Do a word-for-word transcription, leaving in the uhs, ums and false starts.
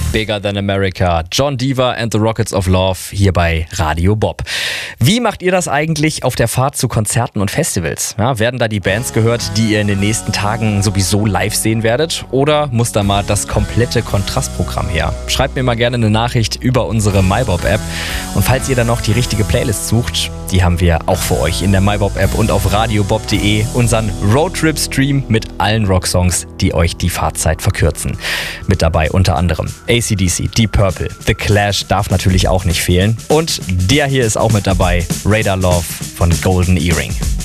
Bigger Than America, John Deaver and the Rockets of Love hier bei Radio Bob. Wie macht ihr das eigentlich auf der Fahrt zu Konzerten und Festivals? Ja, werden da die Bands gehört, die ihr in den nächsten Tagen sowieso live sehen werdet? Oder muss da mal das komplette Kontrastprogramm her? Schreibt mir mal gerne eine Nachricht über unsere MyBob-App. Und falls ihr dann noch die richtige Playlist sucht, die haben wir auch für euch in der MyBob-App und auf radiobob punkt de, unseren Roadtrip-Stream mit allen Rocksongs, die euch die Fahrzeit verkürzen. Mit dabei unter anderem A C D C, Deep Purple, The Clash darf natürlich auch nicht fehlen. Und der hier ist auch mit dabei, Radar Love von Golden Earring.